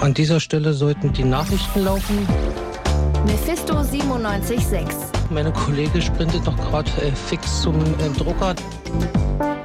An dieser Stelle sollten die Nachrichten laufen. Mephisto 97.6. Meine Kollegin sprintet noch gerade fix zum Drucker.